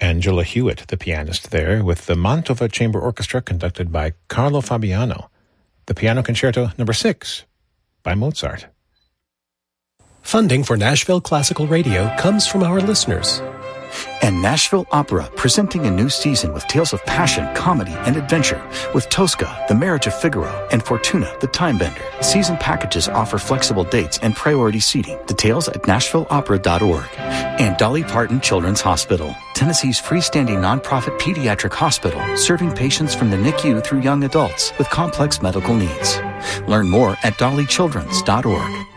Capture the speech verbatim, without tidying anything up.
Angela Hewitt, the pianist there, with the Mantova Chamber Orchestra conducted by Carlo Fabiano. The Piano Concerto Number six by Mozart. Funding for Nashville Classical Radio comes from our listeners. And Nashville Opera, presenting a new season with tales of passion, comedy, and adventure with Tosca, The Marriage of Figaro, and Fortuna, The Time Bender. Season packages offer flexible dates and priority seating. Details at nashville opera dot org. And Dolly Parton Children's Hospital, Tennessee's freestanding nonprofit pediatric hospital, serving patients from the N I C U through young adults with complex medical needs. Learn more at dolly childrens dot org.